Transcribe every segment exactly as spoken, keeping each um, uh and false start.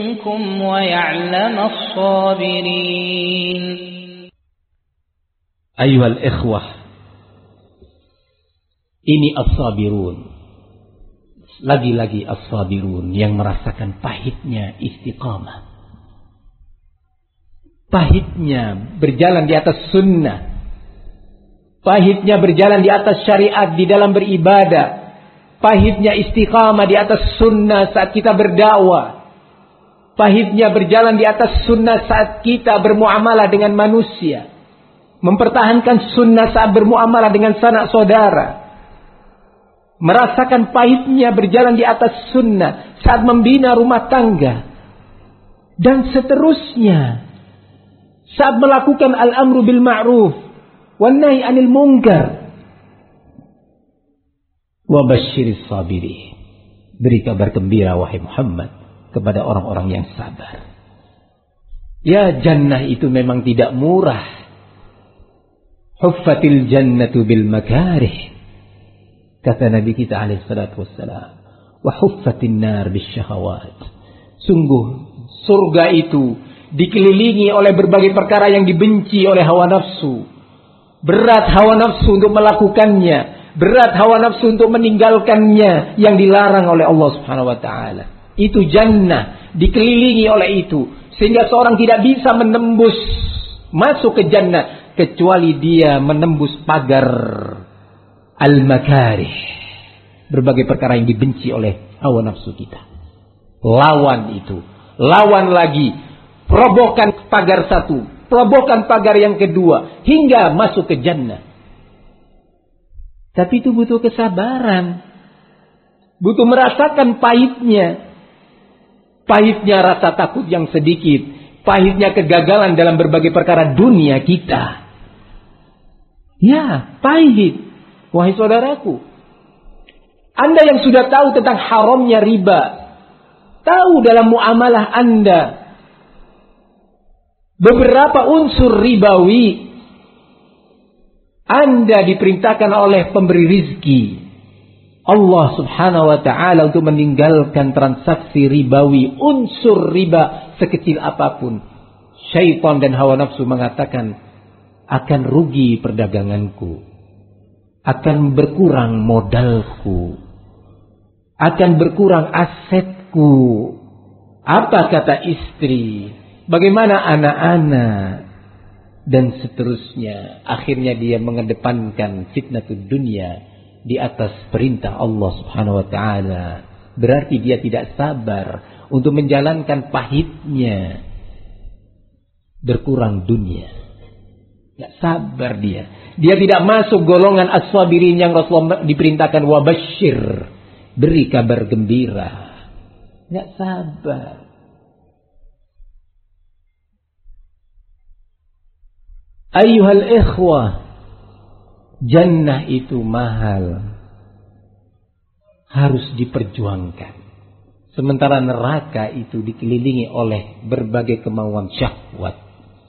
منكم ويعلم الصابرين. أيها الإخوة, ini as-sabirun, lagi-lagi as-sabirun yang merasakan pahitnya istiqamah, pahitnya berjalan di atas sunnah, pahitnya berjalan di atas syariat di dalam beribadah, pahitnya istiqamah di atas sunnah saat kita berdakwah, pahitnya berjalan di atas sunnah saat kita bermuamalah dengan manusia, mempertahankan sunnah saat bermuamalah dengan sanak saudara, merasakan pahitnya berjalan di atas sunnah saat membina rumah tangga, dan seterusnya saat melakukan al-amru bil ma'ruf wan nahi 'anil munkar. Wa basyiris sabirin, beri kabar gembira wahai Muhammad kepada orang-orang yang sabar. Ya, jannah itu memang tidak murah. Huffatil jannatu bil makarih, kata Nabi kita alaihi salatu wassalam. Wa huffatin nar bis syahawat. Sungguh surga itu dikelilingi oleh berbagai perkara yang dibenci oleh hawa nafsu. Berat hawa nafsu untuk melakukannya, berat hawa nafsu untuk meninggalkannya yang dilarang oleh Allah Subhanahu wa taala. Itu jannah, dikelilingi oleh itu, sehingga seorang tidak bisa menembus masuk ke jannah kecuali dia menembus pagar al-makarih, berbagai perkara yang dibenci oleh hawa nafsu kita. Lawan itu, lawan lagi, robohkan pagar satu, robohkan pagar yang kedua, hingga masuk ke jannah. Tapi itu butuh kesabaran, butuh merasakan pahitnya, pahitnya rasa takut yang sedikit, pahitnya kegagalan dalam berbagai perkara dunia kita. Ya, pahit. Wahai saudaraku, Anda yang sudah tahu tentang haramnya riba, tahu dalam muamalah Anda beberapa unsur ribawi, Anda diperintahkan oleh pemberi rizki Allah Subhanahu wa ta'ala untuk meninggalkan transaksi ribawi, unsur riba sekecil apapun. Syaitan dan hawa nafsu mengatakan, akan rugi perdaganganku, akan berkurang modalku, akan berkurang asetku. Apa kata istri? Bagaimana anak-anak? Dan seterusnya. Akhirnya dia mengedepankan fitnatud dunia di atas perintah Allah Subhanahu wa ta'ala. Berarti dia tidak sabar untuk menjalankan pahitnya berkurang dunia. Tidak sabar dia. Dia tidak masuk golongan as-sabirin yang Rasulullah diperintahkan wabasyir, beri kabar gembira. Tidak sabar. Ayyuhal ikhwah, jannah itu mahal, harus diperjuangkan. Sementara neraka itu dikelilingi oleh berbagai kemauan syahwat.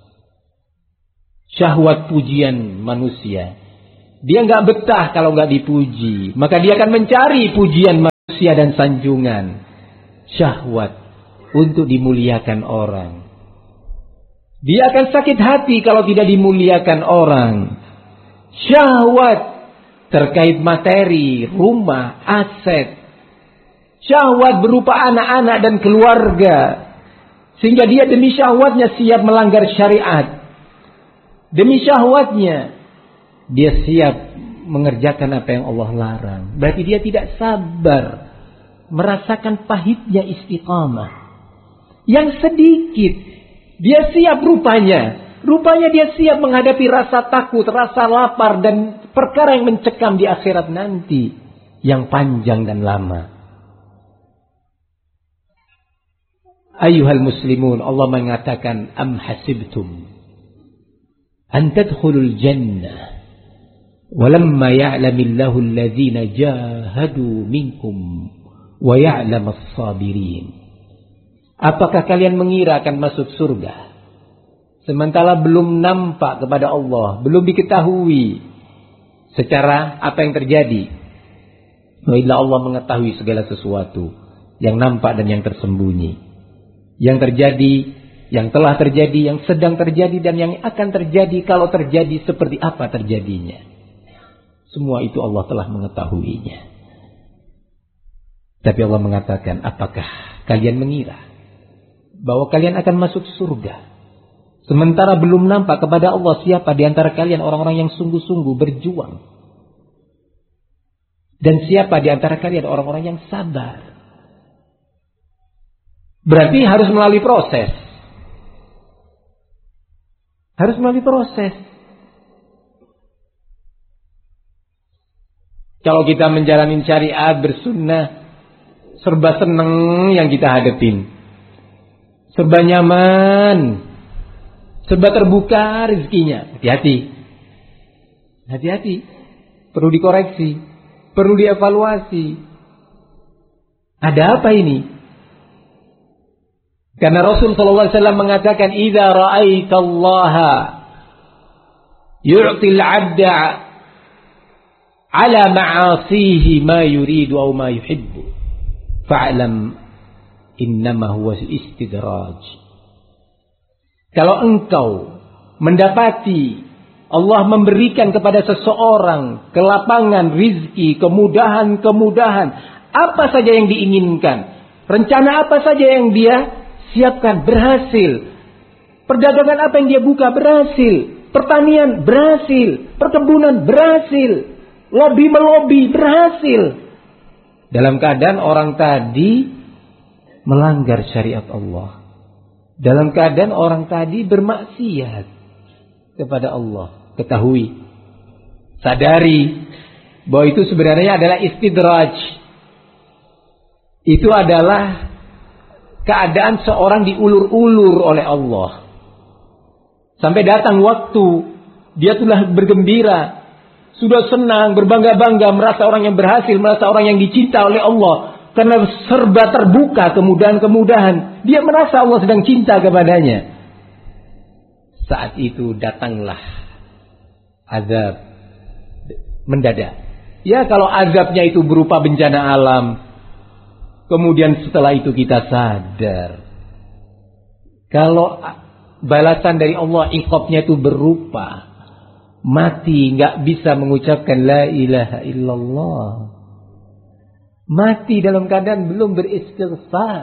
Syahwat pujian manusia. Dia nggak betah kalau nggak dipuji, maka dia akan mencari pujian manusia dan sanjungan. Syahwat untuk dimuliakan orang. Dia akan sakit hati kalau tidak dimuliakan orang. Syahwat terkait materi, rumah, aset. Syahwat berupa anak-anak dan keluarga, sehingga dia demi syahwatnya siap melanggar syariat. Demi syahwatnya dia siap mengerjakan apa yang Allah larang. Berarti dia tidak sabar merasakan pahitnya istiqamah. Yang sedikit dia siap rupanya. Rupanya dia siap menghadapi rasa takut, rasa lapar, dan perkara yang mencekam di akhirat nanti, yang panjang dan lama. Ayyuhal muslimun, Allah mengatakan, am hasibtum an tadkhulul jannah walamma ya'lamillahu alladhina jahadu minkum wa ya'lamas sabirin. Apakah kalian mengira akan masuk surga sementara belum nampak kepada Allah, belum diketahui secara apa yang terjadi? Wa illa Allah mengetahui segala sesuatu yang nampak dan yang tersembunyi. Yang terjadi, yang telah terjadi, yang sedang terjadi, dan yang akan terjadi kalau terjadi seperti apa terjadinya. Semua itu Allah telah mengetahuinya. Tapi Allah mengatakan, apakah kalian mengira bahwa kalian akan masuk surga sementara belum nampak kepada Allah siapa di antara kalian orang-orang yang sungguh-sungguh berjuang, dan siapa di antara kalian orang-orang yang sabar? Berarti harus melalui proses. Harus melalui proses. Kalau kita menjalani syariat bersunnah, serba seneng yang kita hadapin, serba nyaman, serba terbuka rezekinya. Hati-hati. Hati-hati. Perlu dikoreksi, perlu dievaluasi. Ada apa ini? Karena Rasul sallallahu alaihi wasallam mengatakan, "Idza ra'aitallaha yu'til 'abda 'ala ma'asihi ma yuridu aw ma yuhibbu, fa'lam innama huwa istidraj." Kalau engkau mendapati Allah memberikan kepada seseorang kelapangan rizki, kemudahan-kemudahan, apa saja yang diinginkan, rencana apa saja yang dia siapkan, berhasil. Perdagangan apa yang dia buka, berhasil. Pertanian, berhasil. Perkebunan, berhasil. Lobby melobi, berhasil. Dalam keadaan orang tadi melanggar syariat Allah. Dalam keadaan orang tadi bermaksiat kepada Allah. Ketahui, sadari bahwa itu sebenarnya adalah istidraj. Itu adalah keadaan seorang diulur-ulur oleh Allah. Sampai datang waktu dia sudah bergembira, sudah senang, berbangga-bangga, merasa orang yang berhasil, merasa orang yang dicinta oleh Allah. Karena serba terbuka kemudahan-kemudahan, dia merasa Allah sedang cinta kepadanya. Saat itu datanglah azab mendadak. Ya, kalau azabnya itu berupa bencana alam, kemudian setelah itu kita sadar, kalau balasan dari Allah iqabnya itu berupa mati, nggak bisa mengucapkan la ilaha illallah, mati dalam keadaan belum beristighfar,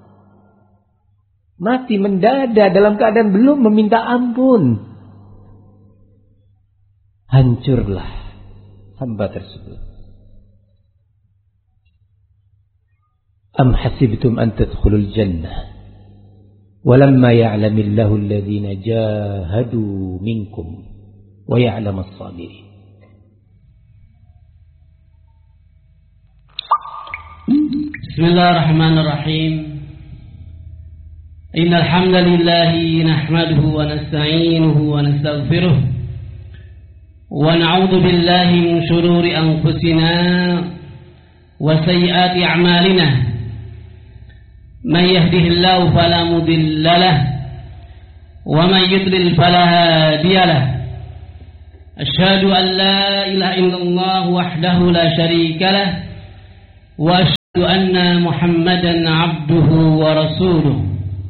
mati mendadak dalam keadaan belum meminta ampun, hancurlah hamba tersebut. Am hasibtum an tadkhulul jannah walamma ya'lamillahu alladhina jahadu minkum wa ya'lamas sabirin. Bismillahirrahmanirrahim. Innal hamdalillahi nahmaduhu wa nasta'inuhu wa nastaghfiruh wa na'udzu billahi min shururi anfusina wa sayyiati a'malina. من يهده الله فلا مضل له ومن يضلل فلا هادي له. أشهد أن لا إله إلا الله وحده لا شريك له وأشهد أن محمدا عبده ورسوله.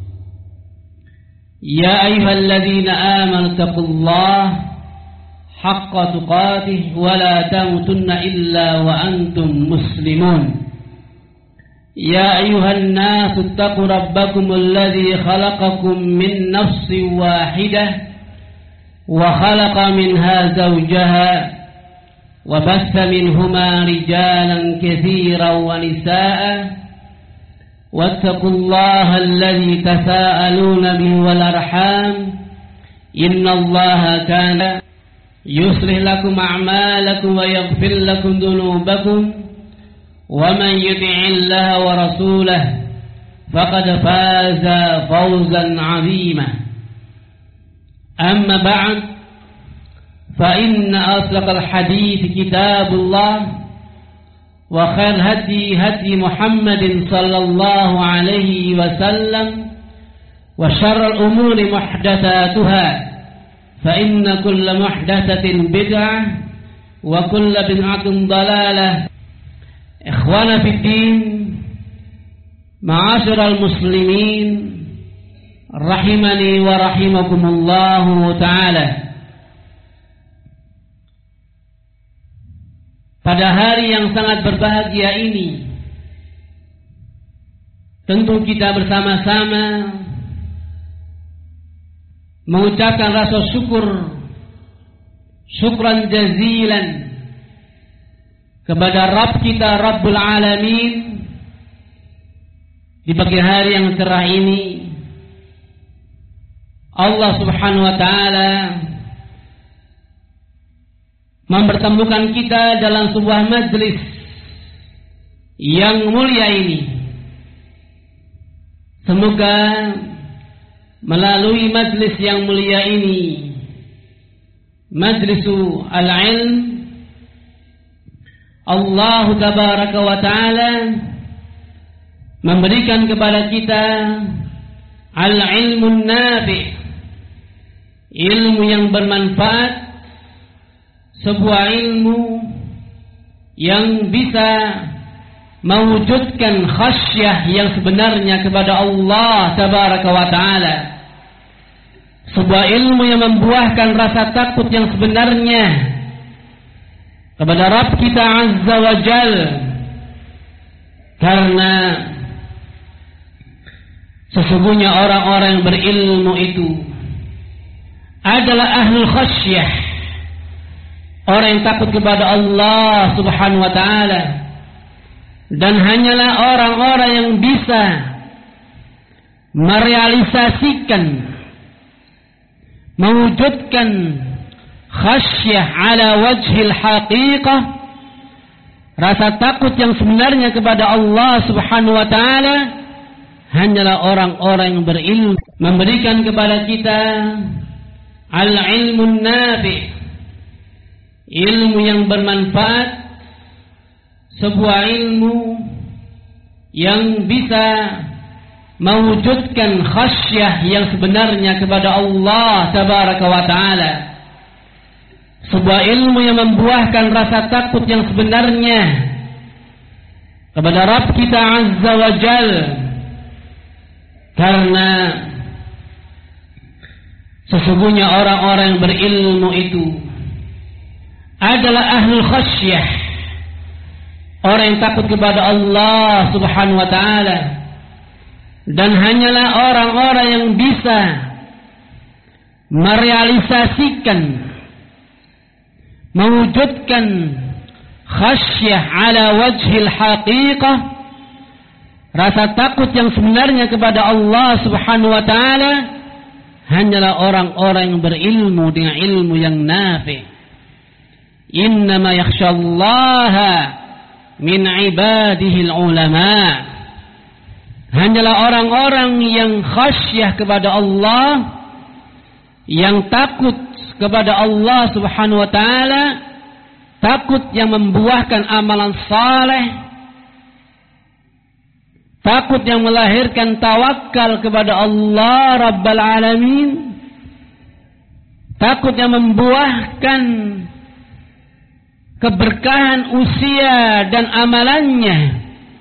يا أيها الذين آمنوا اتقوا الله حق تقاته ولا تموتن إلا وأنتم مسلمون. يا أيها الناس اتقوا ربكم الذي خلقكم من نفس واحدة وخلق منها زوجها وبث منهما رجالا كثيرا ونساء واتقوا الله الذي تساءلون به والأرحام إن الله كان يصلح لكم أعمالكم ويغفر لكم ذنوبكم ومن يطع الله ورسوله فقد فاز فوزا عظيما. أما بعد فإن أصدق الحديث كتاب الله وخير هدي هدي محمد صلى الله عليه وسلم وشر الأمور محدثاتها فإن كل محدثة بدعة وكل بدعة ضلالة. Ikhwana fiddin, ma'asyiral muslimin rahimani wa rahimakumullahu ta'ala. Pada hari yang sangat berbahagia ini, tentu kita bersama-sama mengucapkan rasa syukur, syukran jazilan kepada Rabb kita, Rabbul Alamin, di pagi hari yang cerah ini. Allah Subhanahu wa ta'ala mempertemukan kita dalam sebuah majlis yang mulia ini. Semoga melalui majlis yang mulia ini, majlisu al-ilm, Allah tabaraka wa ta'ala memberikan kepada kita al-ilmun nafi', ilmu yang bermanfaat, sebuah ilmu yang bisa mewujudkan khasyah yang sebenarnya kepada Allah tabaraka wa ta'ala, sebuah ilmu yang membuahkan rasa takut yang sebenarnya kepada Rabb kita azza wa jal. Karena sesungguhnya orang-orang yang berilmu itu adalah ahlul khasyah, orang yang takut kepada Allah Subhanahu wa ta'ala, dan hanyalah orang-orang yang bisa merealisasikan, mewujudkan khasyah ala wajhil haqiqah, rasa takut yang sebenarnya kepada Allah Subhanahu wa ta'ala, hanyalah orang-orang yang berilmu. Memberikan kepada kita al-ilmun nafi', ilmu yang bermanfaat, sebuah ilmu yang bisa mewujudkan khasyah yang sebenarnya kepada Allah tabaraka wa ta'ala, sebuah ilmu yang membuahkan rasa takut yang sebenarnya kepada Rabb kita azza wa jal. Karena sesungguhnya orang-orang yang berilmu itu adalah ahlul khasyah, orang yang takut kepada Allah Subhanahu wa ta'ala, dan hanyalah orang-orang yang bisa merealisasikan, mewujudkan khasyah ala wajhil haqiqah, rasa takut yang sebenarnya kepada Allah Subhanahu wa ta'ala, hanyalah orang-orang yang berilmu dengan ilmu yang nafi'. Innama yakhshallaha min ibadihil ulama. Hanyalah orang-orang yang khasyah kepada Allah, yang takut kepada Allah Subhanahu wa ta'ala, takut yang membuahkan amalan saleh, takut yang melahirkan tawakal kepada Allah Rabbal Alamin, takut yang membuahkan keberkahan usia dan amalannya,